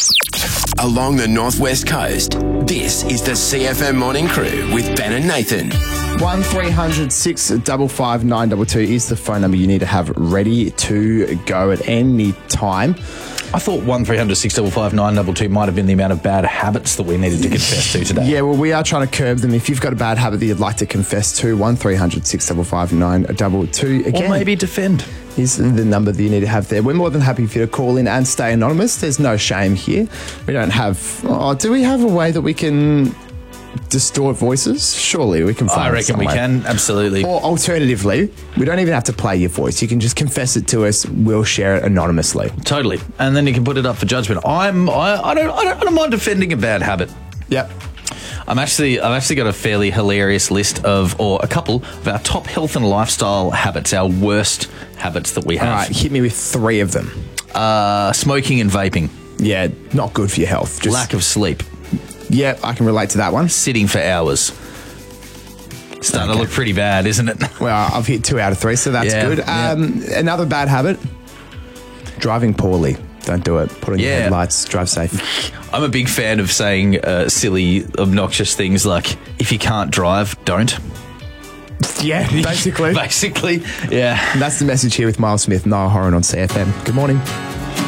Along the northwest coast, this is the CFM Morning Crew with Ben and Nathan. 1300 655 922 is the phone number you need to have ready to go at any time. I thought 1300 655 922 might have been the amount of bad habits that we needed to confess to today. Yeah, well, we are trying to curb them. If you've got a bad habit that you'd like to confess to, 1300 655 922. Again, Or maybe defend. is the number that you need to have there. We're more than happy for you to call in and stay anonymous. There's no shame here. We don't have... do we have a way that we can distort voices? Surely we can find I reckon we some way. can, absolutely. Or alternatively, we don't even have to play your voice. You can just confess it to us. We'll share it anonymously. Totally. And then you can put it up for judgment. I don't mind defending a bad habit. Yep. I've actually got a fairly hilarious list or a couple of our top health and lifestyle habits, our worst habits that we have. All right, hit me with 3 of them. Smoking and vaping. Yeah, not good for your health. Just, Lack of sleep. yeah, I can relate to that one. Sitting for hours. Starting to look pretty bad, isn't it? Well, I've hit 2 out of 3, so that's Yeah, good. yeah. Another bad habit, driving poorly. Don't do it. Put on your headlights, drive safe. I'm a big fan of saying silly, obnoxious things like, if you can't drive, don't. Yeah, basically. Basically, yeah. And that's the message here with Miles Smith, Niall Horan on CFM. Good morning.